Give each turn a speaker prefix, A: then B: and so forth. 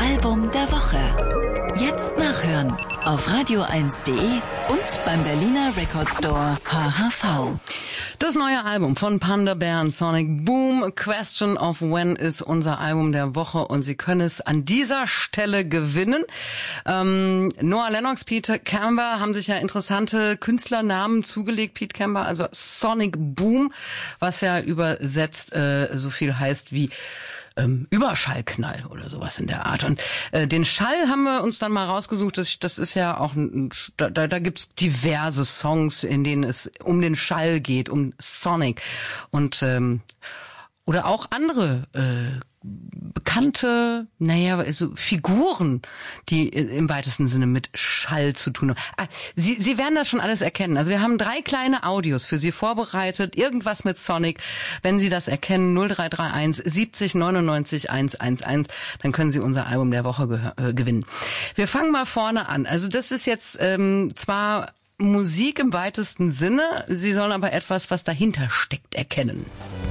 A: Album der Woche. Jetzt nachhören auf radio1.de und beim Berliner Record Store HHV.
B: Das neue Album von Panda Bear und Sonic Boom, A Question of When, ist unser Album der Woche und Sie können es an dieser Stelle gewinnen. Noah Lennox, Pete Camber haben sich ja interessante Künstlernamen zugelegt. Pete Camber, also Sonic Boom, was ja übersetzt so viel heißt wie Überschallknall oder sowas in der Art. Und den Schall haben wir uns dann mal rausgesucht. Das ist ja auch, da gibt's diverse Songs, in denen es um den Schall geht, um Sonic. Und oder auch andere bekannte, also Figuren, die im weitesten Sinne mit Schall zu tun haben. Sie werden das schon alles erkennen. Also wir haben 3 kleine Audios für Sie vorbereitet. Irgendwas mit Sonic. Wenn Sie das erkennen, 0331 70 99 111, dann können Sie unser Album der Woche gewinnen. Wir fangen mal vorne an. Also das ist jetzt zwar Musik im weitesten Sinne, Sie sollen aber etwas, was dahinter steckt, erkennen.